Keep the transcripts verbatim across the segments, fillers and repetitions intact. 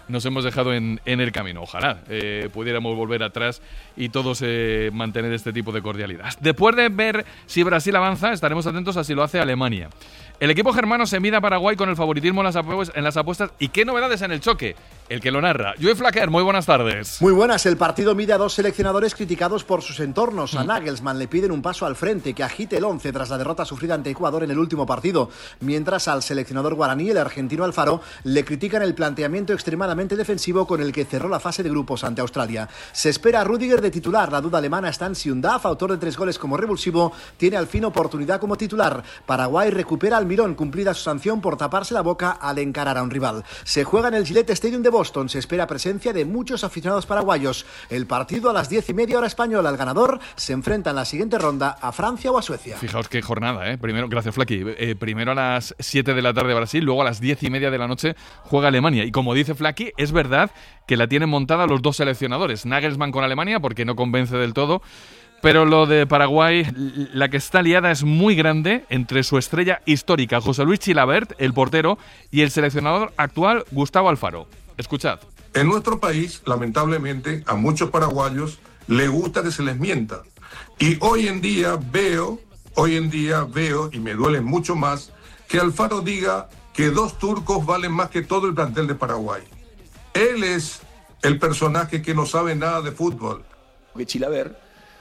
nos hemos dejado en, en el camino. Ojalá eh, pudiéramos volver atrás y todos eh, mantener este tipo de cordialidad. Después de ver si Brasil avanza, estaremos atentos a si lo hace Alemania. El equipo germano se mide a Paraguay con el favoritismo en las, apu- en las apuestas. ¿Y qué novedades en el choque? El que lo narra. Joe Flaquer, muy buenas tardes. Muy buenas. El partido mide a dos seleccionadores criticados por sus entornos. A Nagelsmann le piden un paso al frente, que agite el once tras la derrota sufrida ante Ecuador en el último partido. Mientras al seleccionador guaraní, el argentino Alfaro, le critican el planteamiento extremadamente defensivo con el que cerró la fase de grupos ante Australia. Se espera a Rüdiger de titular. La duda alemana está en si Undav, autor de tres goles como revulsivo, tiene al fin oportunidad como titular. Paraguay recupera al Mirón, cumplida su sanción por taparse la boca al encarar a un rival. Se juega en el Gillette Stadium de Boston. Se espera presencia de muchos aficionados paraguayos. El partido a las diez y media hora española. El ganador se enfrenta en la siguiente ronda a Francia o a Suecia. Fijaos qué jornada, ¿eh? Primero, gracias Flaki. Eh, primero a las siete de la tarde Brasil, luego a las diez y media de la noche juega Alemania. Y como dice Flaki, es verdad que la tienen montada los dos seleccionadores. Nagelsmann con Alemania, porque no convence del todo. Pero lo de Paraguay, la que está liada es muy grande entre su estrella histórica, José Luis Chilavert, el portero, y el seleccionador actual, Gustavo Alfaro. Escuchad. En nuestro país, lamentablemente, a muchos paraguayos les gusta que se les mienta. Y hoy en día veo, hoy en día veo, y me duele mucho más, que Alfaro diga que dos turcos valen más que todo el plantel de Paraguay. Él es el personaje que no sabe nada de fútbol. Que Chilavert,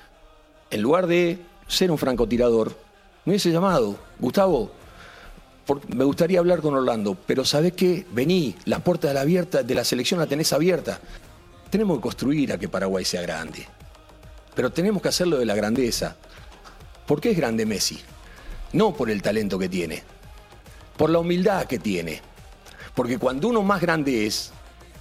en lugar de ser un francotirador, me hubiese llamado: Gustavo, por, me gustaría hablar con Orlando, pero ¿sabés qué? Vení, la puerta de la, abierta, de la selección la tenés abierta. Tenemos que construir a que Paraguay sea grande, pero tenemos que hacerlo de la grandeza. ¿Por qué es grande Messi? No por el talento que tiene, por la humildad que tiene. Porque cuando uno más grande es,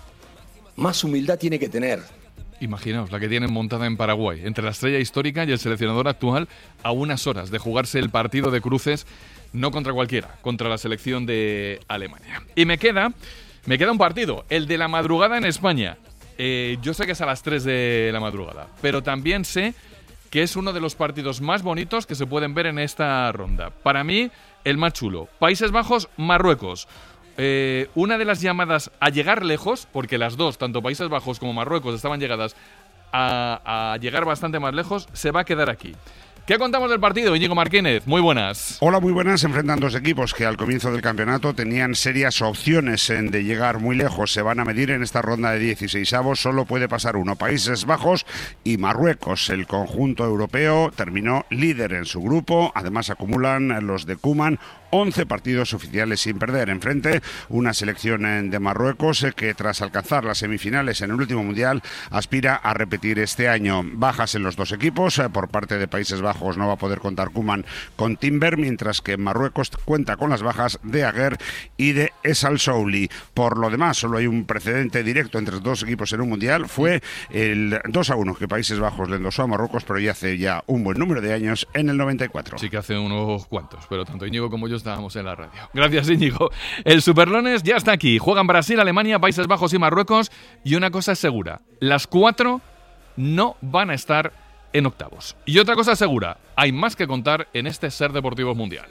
más humildad tiene que tener. Imaginaos la que tienen montada en Paraguay, entre la estrella histórica y el seleccionador actual, a unas horas de jugarse el partido de cruces, no contra cualquiera, contra la selección de Alemania. Y me queda, me queda un partido, el de la madrugada en España. Eh, yo sé que es a las tres de la madrugada, pero también sé que es uno de los partidos más bonitos que se pueden ver en esta ronda. Para mí, el más chulo. Países Bajos, Marruecos. Eh, una de las llamadas a llegar lejos, porque las dos, tanto Países Bajos como Marruecos, estaban llegadas a, a llegar bastante más lejos, se va a quedar aquí. ¿Qué contamos del partido, Íñigo Martínez? Muy buenas. Hola, muy buenas. Enfrentan dos equipos que al comienzo del campeonato tenían serias opciones de llegar muy lejos. Se van a medir en esta ronda de dieciseisavos. Solo puede pasar uno, Países Bajos y Marruecos. El conjunto europeo terminó líder en su grupo. Además acumulan los de Koeman once partidos oficiales sin perder. Enfrente, una selección de Marruecos que tras alcanzar las semifinales en el último mundial aspira a repetir este año. Bajas en los dos equipos. Por parte de Países Bajos no va a poder contar Koeman con Timber, mientras que Marruecos cuenta con las bajas de Aguer y de Esal Souli. Por lo demás, solo hay un precedente directo entre los dos equipos en un mundial. Fue el dos a uno que Países Bajos le endosó a Marruecos, pero ya hace ya un buen número de años, en el noventa y cuatro. Sí que hace unos cuantos, pero tanto Íñigo como yo estábamos en la radio. Gracias, Íñigo. El Superlones ya está aquí. Juegan Brasil, Alemania, Países Bajos y Marruecos. Y una cosa es segura, las cuatro no van a estar en octavos. Y otra cosa segura, hay más que contar en este Ser Deportivos Mundial.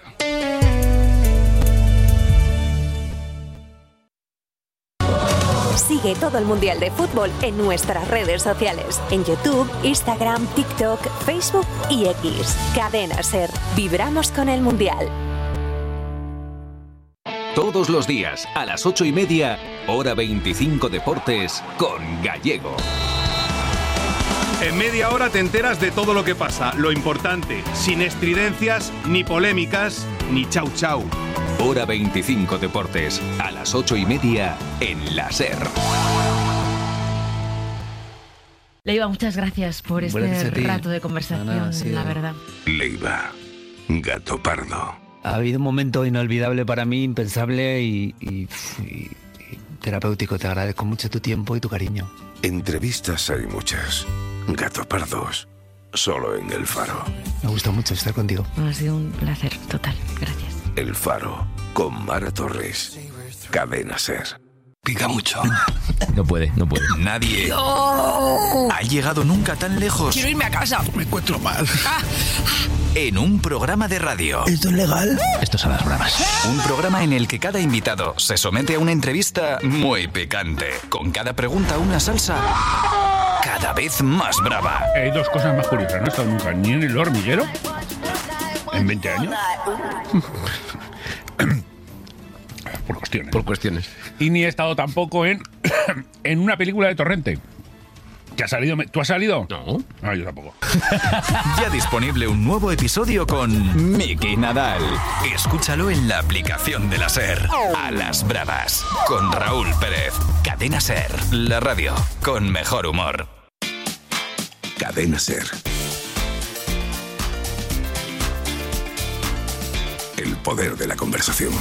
Sigue todo el Mundial de Fútbol en nuestras redes sociales. En YouTube, Instagram, TikTok, Facebook y X. Cadena Ser. Vibramos con el Mundial. Todos los días, a las ocho y media, hora veinticinco Deportes, con Gallego. En media hora te enteras de todo lo que pasa, lo importante, sin estridencias, ni polémicas, ni chau chau. Hora veinticinco Deportes, a las ocho y media, en la Ser. Leiva, muchas gracias por este Gracias rato de conversación, no, no, sí, la verdad. Leiva, gato pardo. Ha habido un momento inolvidable para mí, impensable y, y, y, y terapéutico. Te agradezco mucho tu tiempo y tu cariño. Entrevistas hay muchas. Gato pardos, solo en El Faro. Me gusta mucho estar contigo. Ha sido un placer total. Gracias. El Faro, con Mara Torres. Cadena Ser. Pica mucho. No puede, no puede. Nadie ¡Oh! ha llegado nunca tan lejos. Quiero irme a casa. Me encuentro mal. Ah. En un programa de radio. ¿Esto es legal? Esto es a las bravas. Un programa en el que cada invitado se somete a una entrevista muy picante. Con cada pregunta una salsa cada vez más brava. Hay dos cosas más curiosas. No he estado nunca ni en el hormiguero en veinte años. Por cuestiones. Por cuestiones. Y ni he estado tampoco en, en una película de Torrente. ¿Que ha salido? ¿Tú has salido? No. No, yo tampoco. Ya disponible un nuevo episodio con Miki Nadal. Escúchalo en la aplicación de la SER. A las bravas. Con Raúl Pérez. Cadena SER. La radio con mejor humor. Cadena SER. El poder de la conversación.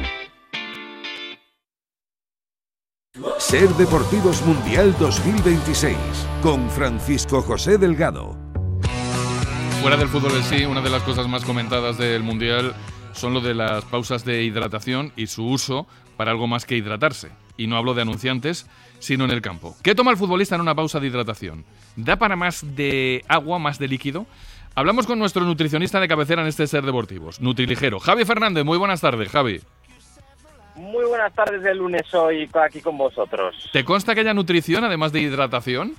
SER Deportivos Mundial dos mil veintiséis con Francisco José Delgado. Fuera del fútbol en sí, una de las cosas más comentadas del Mundial son lo de las pausas de hidratación y su uso para algo más que hidratarse. Y no hablo de anunciantes, sino en el campo. ¿Qué toma el futbolista en una pausa de hidratación? ¿Da para más de agua, más de líquido? Hablamos con nuestro nutricionista de cabecera en este SER Deportivos, Nutriligero. Javi Fernández, muy buenas tardes, Javi. Muy buenas tardes de lunes hoy aquí con vosotros. ¿Te consta que haya nutrición además de hidratación?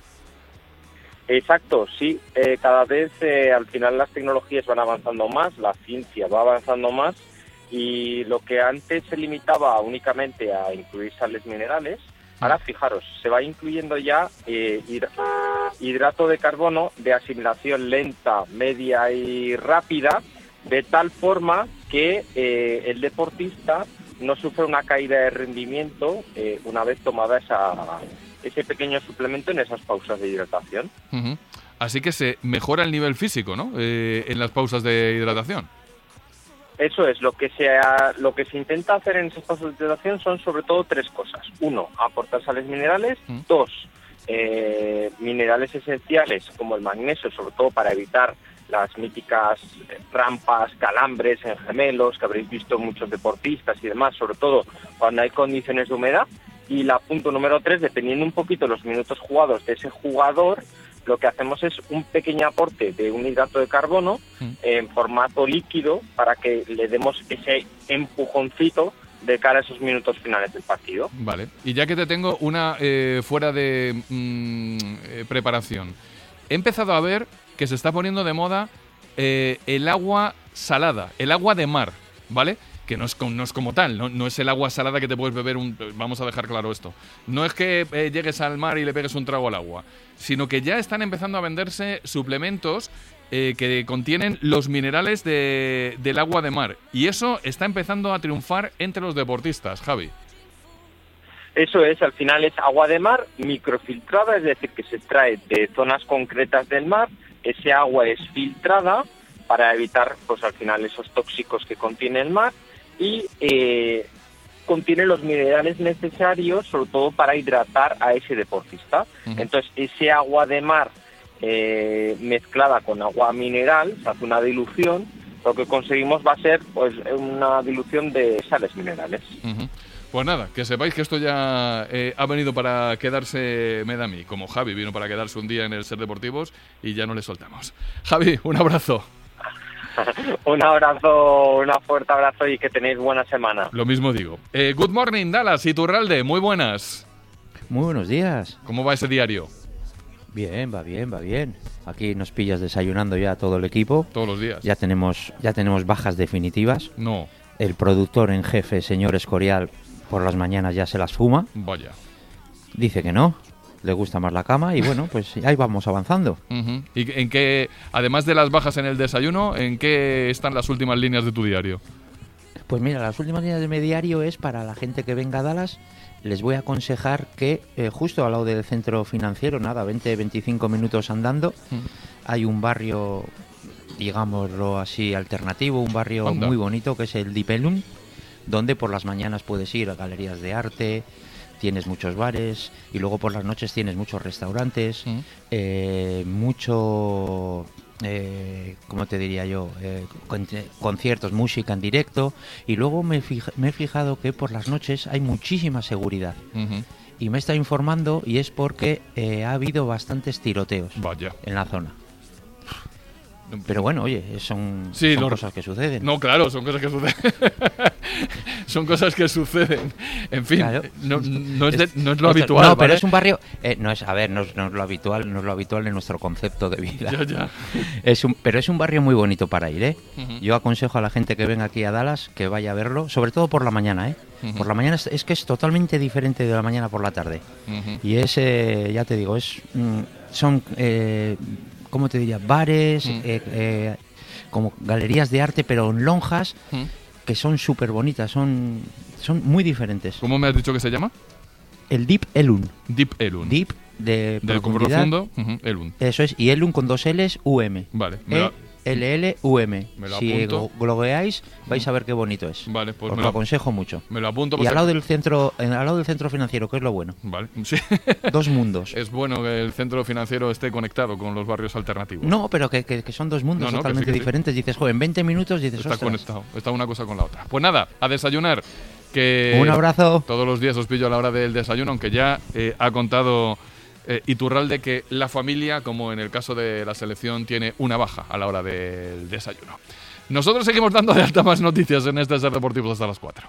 Exacto, sí. Eh, cada vez eh, al final las tecnologías van avanzando más, la ciencia va avanzando más y lo que antes se limitaba únicamente a incluir sales minerales, ahora fijaros, se va incluyendo ya eh, hidrato de carbono de asimilación lenta, media y rápida, de tal forma que eh, el deportista no sufre una caída de rendimiento eh, una vez tomada esa, ese pequeño suplemento en esas pausas de hidratación. Uh-huh. Así que se mejora el nivel físico, ¿no? Eh, en las pausas de hidratación. Eso es, lo que, se ha, lo que se intenta hacer en esas pausas de hidratación son sobre todo tres cosas. Uno, aportar sales minerales. Uh-huh. Dos, eh, minerales esenciales como el magnesio, sobre todo para evitar las míticas rampas, calambres en gemelos, que habréis visto muchos deportistas y demás, sobre todo cuando hay condiciones de humedad. Y la punto número tres, dependiendo un poquito los minutos jugados de ese jugador, lo que hacemos es un pequeño aporte de un hidrato de carbono mm. en formato líquido para que le demos ese empujoncito de cara a esos minutos finales del partido. Vale, y ya que te tengo una eh, fuera de mm, eh, preparación, he empezado a ver que se está poniendo de moda eh, el agua salada, el agua de mar, ¿vale? Que no es, con, no es como tal, no, no es el agua salada que te puedes beber, un, vamos a dejar claro esto. No es que eh, llegues al mar y le pegues un trago al agua, sino que ya están empezando a venderse suplementos eh, que contienen los minerales de, del agua de mar. Y eso está empezando a triunfar entre los deportistas, Javi. Eso es, al final es agua de mar microfiltrada, es decir, que se extrae de zonas concretas del mar. Ese agua es filtrada para evitar, pues al final, esos tóxicos que contiene el mar y eh, contiene los minerales necesarios, sobre todo para hidratar a ese deportista. Uh-huh. Entonces, ese agua de mar eh, mezclada con agua mineral, se hace una dilución, lo que conseguimos va a ser pues una dilución de sales minerales. Uh-huh. Pues nada, que sepáis que esto ya eh, ha venido para quedarse, me da a mí, como Javi vino para quedarse un día en el SER Deportivos y ya no le soltamos. Javi, un abrazo. Un abrazo, un fuerte abrazo y que tenéis buena semana. Lo mismo digo. Eh, good morning, Dallas, Iturralde, muy buenas. Muy buenos días. ¿Cómo va ese diario? Bien, va bien, va bien. Aquí nos pillas desayunando ya todo el equipo. Todos los días. Ya tenemos, ya tenemos bajas definitivas. No. El productor en jefe, señor Escorial, por las mañanas ya se las fuma. Vaya. Dice que no, le gusta más la cama y bueno, pues ahí vamos avanzando. Uh-huh. ¿Y en qué, además de las bajas en el desayuno, en qué están las últimas líneas de tu diario? Pues mira, las últimas líneas de mi diario es para la gente que venga a Dallas. Les voy a aconsejar que eh, justo al lado del centro financiero, nada, veinte a veinticinco minutos andando, uh-huh. hay un barrio, digámoslo así, alternativo, un barrio Anda. muy bonito que es el Dipelum, donde por las mañanas puedes ir a galerías de arte, tienes muchos bares y luego por las noches tienes muchos restaurantes, mm. eh, mucho... Eh, ¿cómo te diría yo? Eh, con, conciertos, música en directo, y luego me, fija, me he fijado que por las noches hay muchísima seguridad. Uh-huh. Y me he estado informando y es porque eh, ha habido bastantes tiroteos Vaya. en la zona. Pero bueno, oye, son, sí, son lo... cosas que suceden. No, claro, son cosas que suceden. Son cosas que suceden. En fin, claro. no, no, es de, no es lo Esto, habitual. No, ¿vale? pero es un barrio... Eh, no es, a ver, no es, no es lo habitual, no es lo habitual en nuestro concepto de vida. Ya, ya. Es un, pero es un barrio muy bonito para ir, ¿eh? Uh-huh. Yo aconsejo a la gente que venga aquí a Dallas que vaya a verlo, sobre todo por la mañana, ¿eh? Uh-huh. Por la mañana es, es que es totalmente diferente de la mañana por la tarde. Uh-huh. Y es, eh, ya te digo, es mm, son... Eh, ¿cómo te diría? Bares, mm. eh, eh, como galerías de arte, pero en lonjas, mm. que son súper bonitas, son, son muy diferentes. ¿Cómo me has dicho que se llama? El Deep Elun. Deep Elun. Deep de Del profundo, uh-huh, Elun. Eso es, y Elun con dos L's, U M. Vale. E L L U M. Me lo si apunto. blogueáis, vais a ver qué bonito es. Vale, pues Os me lo aconsejo mucho. Me lo apunto. Y al lado del centro, al lado del centro financiero, que es lo bueno. Vale, sí. Dos mundos. Es bueno que el centro financiero esté conectado con los barrios alternativos. No, pero que, que, que son dos mundos no, no, totalmente sí diferentes. Sí. Dices, joder, en veinte minutos dices, está ostras. conectado, está una cosa con la otra. Pues nada, a desayunar. Que un abrazo. Todos los días os pillo a la hora del desayuno, aunque ya eh, ha contado eh, Iturralde que la familia, como en el caso de la selección, tiene una baja a la hora del desayuno. Nosotros seguimos dando de alta más noticias en este Ser Deportivos hasta las cuatro.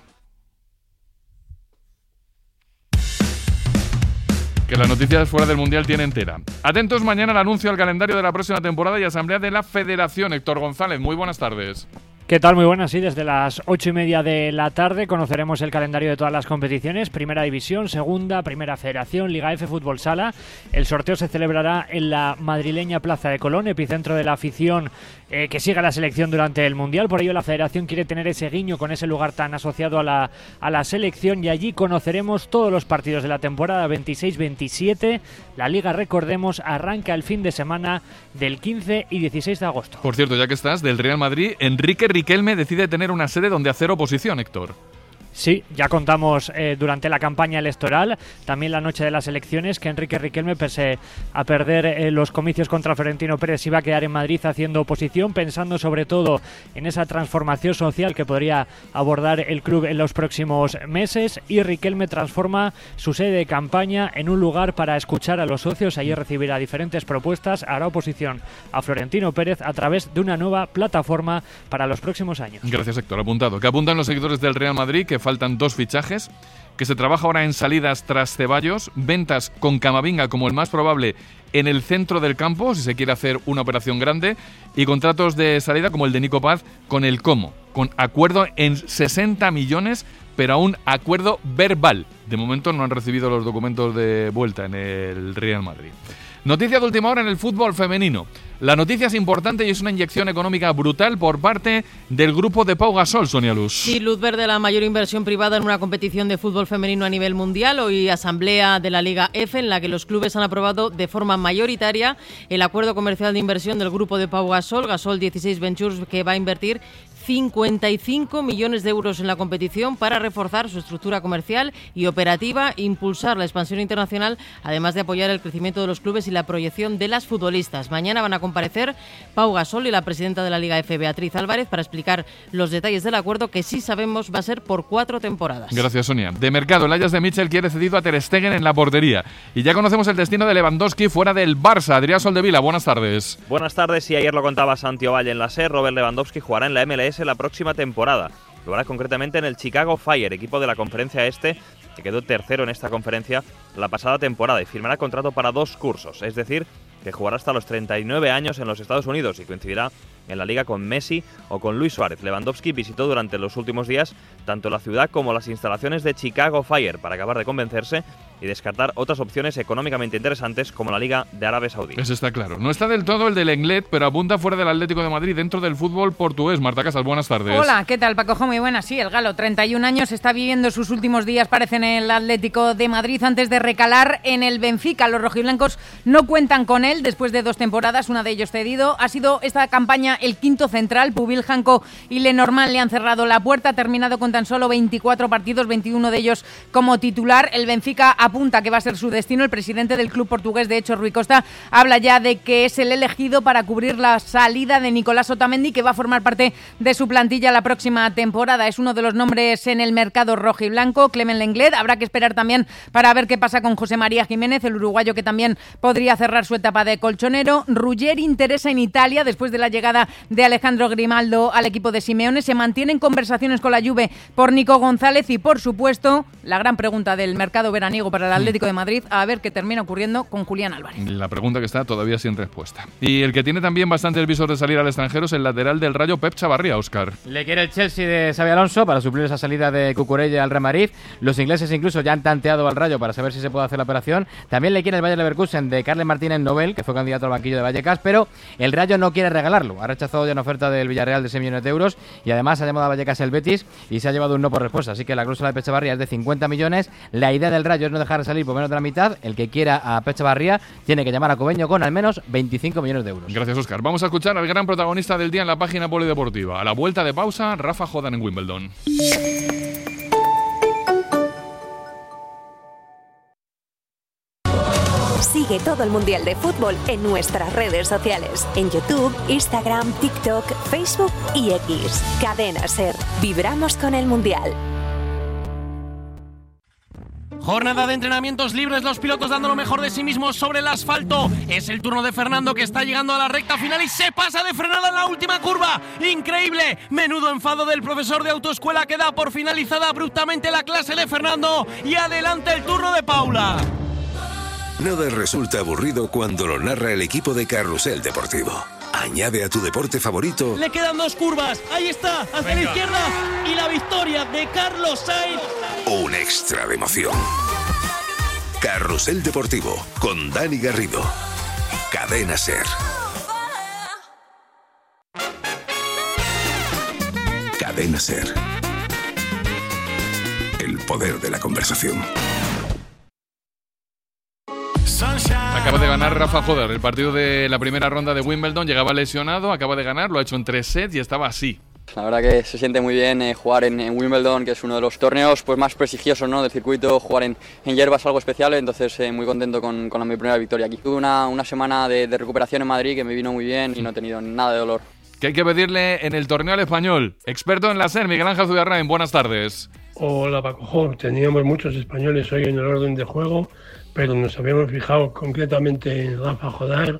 Que las noticias fuera del Mundial tienen tela. Atentos mañana al anuncio del calendario de la próxima temporada y asamblea de la Federación. Héctor González, muy buenas tardes. ¿Qué tal? Muy buenas, sí, desde las ocho y media de la tarde conoceremos el calendario de todas las competiciones, Primera División, Segunda, Primera Federación, Liga F, Fútbol Sala. El sorteo se celebrará en la madrileña Plaza de Colón, epicentro de la afición eh, que siga la selección durante el Mundial. Por ello la Federación quiere tener ese guiño con ese lugar tan asociado a la, a la selección, y allí conoceremos todos los partidos de la temporada veintiséis veintisiete. La Liga, recordemos, arranca el fin de semana del quince y dieciséis de agosto. Por cierto, ya que estás, del Real Madrid, Enrique Riquelme decide tener una sede donde hacer oposición, Héctor. Sí, ya contamos eh, durante la campaña electoral, también la noche de las elecciones, que Enrique Riquelme, pese a perder eh, los comicios contra Florentino Pérez, iba a quedar en Madrid haciendo oposición, pensando sobre todo en esa transformación social que podría abordar el club en los próximos meses. Y Riquelme transforma su sede de campaña en un lugar para escuchar a los socios. Allí recibirá diferentes propuestas, hará oposición a Florentino Pérez a través de una nueva plataforma para los próximos años. Gracias, Héctor. Apuntado. Que apuntan los seguidores del Real Madrid que faltan dos fichajes, que se trabaja ahora en salidas tras Ceballos, ventas con Camavinga como el más probable en el centro del campo, si se quiere hacer una operación grande, y contratos de salida como el de Nico Paz con el Como, con acuerdo en sesenta millones, pero aún acuerdo verbal. De momento no han recibido los documentos de vuelta en el Real Madrid. Noticia de última hora en el fútbol femenino. La noticia es importante y es una inyección económica brutal por parte del grupo de Pau Gasol, Sonia Luz. Sí, luz verde, la mayor inversión privada en una competición de fútbol femenino a nivel mundial. Hoy asamblea de la Liga F, en la que los clubes han aprobado de forma mayoritaria el acuerdo comercial de inversión del grupo de Pau Gasol, Gasol dieciséis Ventures, que va a invertir cincuenta y cinco millones de euros en la competición para reforzar su estructura comercial y operativa, impulsar la expansión internacional, además de apoyar el crecimiento de los clubes y la proyección de las futbolistas. Mañana van a comparecer Pau Gasol y la presidenta de la Liga F, Beatriz Álvarez, para explicar los detalles del acuerdo, que sí sabemos va a ser por cuatro temporadas. Gracias, Sonia. De mercado, el Ajax de Mitchell quiere cedido a Ter Stegen en la portería. Y ya conocemos el destino de Lewandowski fuera del Barça. Adrián Soldevila, buenas tardes. Buenas tardes, y ayer lo contaba Santiago Valle en la SER, Robert Lewandowski jugará en la M L S la próxima temporada. Lo hará concretamente en el Chicago Fire, equipo de la Conferencia Este, que quedó tercero en esta conferencia la pasada temporada, y firmará contrato para dos cursos, es decir, que jugará hasta los treinta y nueve años en los Estados Unidos y coincidirá en la liga con Messi o con Luis Suárez. Lewandowski visitó durante los últimos días tanto la ciudad como las instalaciones de Chicago Fire para acabar de convencerse y descartar otras opciones económicamente interesantes como la Liga de Arabia Saudí. Eso está claro. No está del todo el del Lenglet, pero apunta fuera del Atlético de Madrid dentro del fútbol portugués. Marta Casas, buenas tardes. Hola, ¿qué tal, Paco? Muy buenas. Sí, el Galo, treinta y un años, está viviendo sus últimos días, parece, en el Atlético de Madrid antes de recalar en el Benfica. Los rojiblancos no cuentan con él después de dos temporadas, una de ellos cedido. Ha sido esta campaña el quinto central. Pubil, Janko y Lenormand le han cerrado la puerta. Ha terminado con tan solo veinticuatro partidos, veintiuno de ellos como titular. El Benfica apunta que va a ser su destino. El presidente del club portugués, de hecho, Rui Costa, habla ya de que es el elegido para cubrir la salida de Nicolás Otamendi, que va a formar parte de su plantilla la próxima temporada. Es uno de los nombres en el mercado rojo y blanco. Clement Lenglet. Habrá que esperar también para ver qué pasa con José María Jiménez, el uruguayo que también podría cerrar su etapa de colchonero. Ruggeri interesa en Italia después de la llegada de Alejandro Grimaldo al equipo de Simeone. Se mantienen conversaciones con la Juve por Nico González y, por supuesto, la gran pregunta del mercado veraniego para el Atlético de Madrid, a ver qué termina ocurriendo con Julián Álvarez. La pregunta que está todavía sin respuesta. Y el que tiene también bastante el visor de salir al extranjero es el lateral del Rayo, Pep Chavarría, Óscar. Le quiere el Chelsea de Xabi Alonso para suplir esa salida de Cucurella al Real Madrid. Los ingleses incluso ya han tanteado al Rayo para saber si se puede hacer la operación. También le quiere el Bayer Leverkusen de Carles Martínez Nobel, que fue candidato al banquillo de Vallecas, pero el Rayo no quiere regalarlo. Ha rechazado ya una oferta del Villarreal de seis millones de euros y además ha llamado a Vallecas el Betis y se ha llevado un no por respuesta. Así que la cláusula de Pep Chavarría es de cincuenta millones. La idea del Rayo es no dejar de salir por menos de la mitad. El que quiera a Pep Chavarría tiene que llamar a Cobeño con al menos veinticinco millones de euros. Gracias, Óscar. Vamos a escuchar al gran protagonista del día en la página polideportiva. A la vuelta de pausa, Rafa Jodan en Wimbledon. Sigue todo el Mundial de Fútbol en nuestras redes sociales. En YouTube, Instagram, TikTok, Facebook y X. Cadena SER. Vibramos con el Mundial. Jornada de entrenamientos libres, los pilotos dando lo mejor de sí mismos sobre el asfalto. Es el turno de Fernando, que está llegando a la recta final y se pasa de frenada en la última curva. ¡Increíble! Menudo enfado del profesor de autoescuela, que da por finalizada abruptamente la clase de Fernando. Y adelante el turno de Paula. Nada resulta aburrido cuando lo narra el equipo de Carrusel Deportivo. Añade a tu deporte favorito. Le quedan dos curvas. Ahí está, hacia Venga. la izquierda. Y la victoria de Carlos Sainz. Un extra de emoción. Carrusel Deportivo con Dani Garrido. Cadena SER. Cadena SER. El poder de la conversación. Acaba de ganar Rafa Jodan el partido de la primera ronda de Wimbledon. Llegaba lesionado, acaba de ganar, lo ha hecho en tres sets y estaba así. La verdad que se siente muy bien eh, jugar en, en Wimbledon, que es uno de los torneos pues, más prestigiosos, ¿no?, del circuito. Jugar en, en hierba es algo especial, entonces eh, muy contento con, con la, mi primera victoria aquí. Tuve una, una semana de, de recuperación en Madrid que me vino muy bien y no he tenido nada de dolor. ¿Qué hay que pedirle en el torneo al español? Experto en la SER, Miguel Ángel Zubiarrain, buenas tardes. Hola Paco, teníamos muchos españoles hoy en el orden de juego, pero nos habíamos fijado concretamente en Rafa Jodan,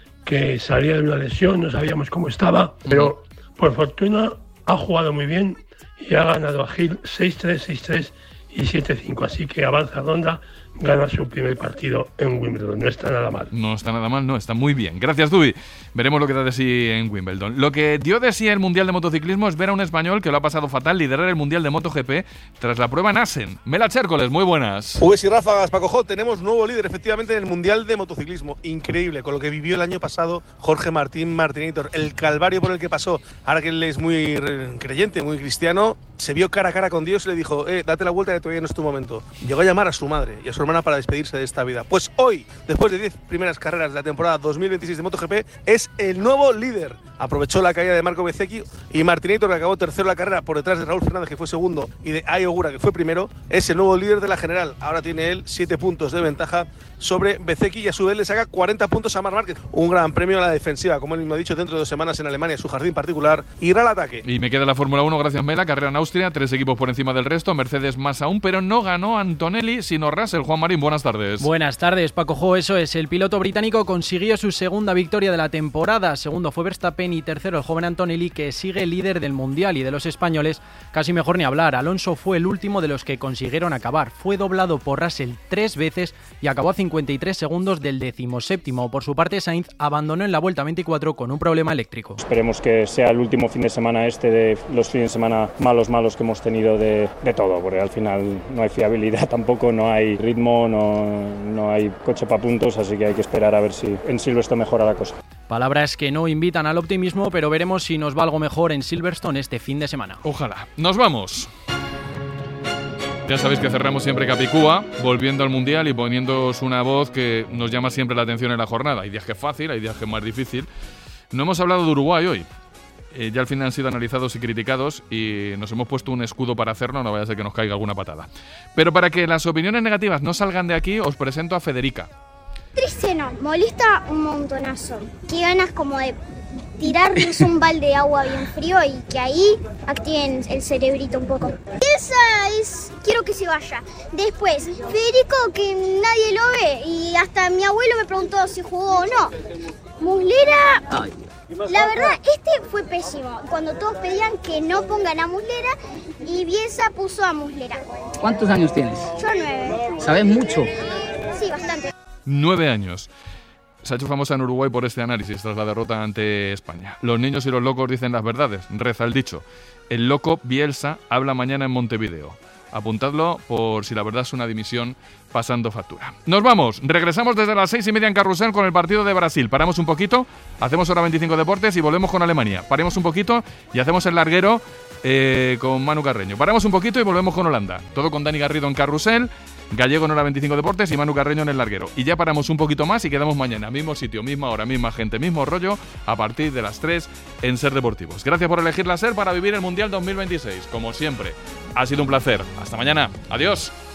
que salía de una lesión, no sabíamos cómo estaba, pero por fortuna ha jugado muy bien y ha ganado a Gil seis tres, seis tres y siete cinco, así que avanza ronda, gana su primer partido en Wimbledon. No está nada mal. No está nada mal, no, está muy bien. Gracias, Zubi. Veremos lo que da de sí en Wimbledon. Lo que dio de sí el Mundial de Motociclismo es ver a un español que lo ha pasado fatal liderar el Mundial de MotoGP tras la prueba en Assen. Mela Chércoles, muy buenas. Pues y ráfagas, Paco Jo, tenemos nuevo líder efectivamente en el Mundial de Motociclismo. Increíble, con lo que vivió el año pasado Jorge Martín Martinator, el calvario por el que pasó. Ahora que él es muy creyente, muy cristiano, se vio cara a cara con Dios y le dijo, eh, date la vuelta que todavía no es tu momento. Llegó a llamar a su madre y a su hermana para despedirse de esta vida. Pues hoy, después de diez primeras carreras de la temporada dos mil veintiséis de MotoGP, es el nuevo líder. Aprovechó la caída de Marco Bezzecchi y Martinator, que acabó tercero la carrera por detrás de Raúl Fernández, que fue segundo, y de Ai Ogura, que fue primero, es el nuevo líder de la general. Ahora tiene él siete puntos de ventaja sobre Bezzecchi y a su vez le saca cuarenta puntos a Marc Márquez. Un gran premio a la defensiva, como él mismo ha dicho, dentro de dos semanas en Alemania, su jardín particular, irá al ataque. Y me queda la Fórmula uno, gracias Mela, carrera en Austria, tres equipos por encima del resto, Mercedes más aún, pero no ganó Antonelli, sino Russell. Juan Marín, buenas tardes. Buenas tardes, Paco Jo, eso es, el piloto británico consiguió su segunda victoria de la temporada, segundo fue Verstappen y tercero el joven Antonelli, que sigue líder del Mundial, y de los españoles casi mejor ni hablar. Alonso fue el último de los que consiguieron acabar, fue doblado por Russell tres veces y acabó a cincuenta y tres segundos del decimoséptimo. Por su parte, Sainz abandonó en la vuelta veinticuatro con un problema eléctrico. Esperemos que sea el último fin de semana este de los fines de semana malos malos que hemos tenido de, de todo, porque al final no hay fiabilidad tampoco, no hay ritmo, no, no hay coche para puntos, así que hay que esperar a ver si en Silverstone mejora la cosa. Palabras que no invitan al optimismo, pero veremos si nos va algo mejor en Silverstone este fin de semana. Ojalá. ¡Nos vamos! Ya sabéis que cerramos siempre Capicúa, volviendo al Mundial y poniéndoos una voz que nos llama siempre la atención en la jornada. Hay días que es fácil, hay días que es más difícil. No hemos hablado de Uruguay hoy. eh, ya al final han sido analizados y criticados y nos hemos puesto un escudo para hacerlo, no vaya a ser que nos caiga alguna patada. Pero para que las opiniones negativas no salgan de aquí, os presento a Federica. Triste no, molesta un montonazo. Qué ganas como de tirarles un balde de agua bien frío y que ahí activen el cerebrito un poco. Esa es... quiero que se vaya. Después, Federico, que nadie lo ve y hasta mi abuelo me preguntó si jugó o no. Muslera... Ay. La verdad, este fue pésimo. Cuando todos pedían que no pongan a Muslera y Bielsa puso a Muslera. ¿Cuántos años tienes? Yo nueve. ¿Sabes mucho? Sí, bastante. Nueve años. Se ha hecho famosa en Uruguay por este análisis tras la derrota ante España. Los niños y los locos dicen las verdades. Reza el dicho. El loco Bielsa habla mañana en Montevideo. Apuntadlo por si la verdad es una dimisión pasando factura. Nos vamos. Regresamos desde las seis y media en Carrusel con el partido de Brasil. Paramos un poquito, hacemos hora veinticinco deportes y volvemos con Alemania. Paremos un poquito y hacemos el larguero eh, con Manu Carreño. Paramos un poquito y volvemos con Holanda. Todo con Dani Garrido en Carrusel, Gallego en hora veinticinco deportes y Manu Carreño en el larguero. Y ya paramos un poquito más y quedamos mañana. Mismo sitio, misma hora, misma gente, mismo rollo a partir de las tres en Ser Deportivos. Gracias por elegir la Ser para vivir el Mundial dos mil veintiséis. Como siempre, ha sido un placer. Hasta mañana. Adiós.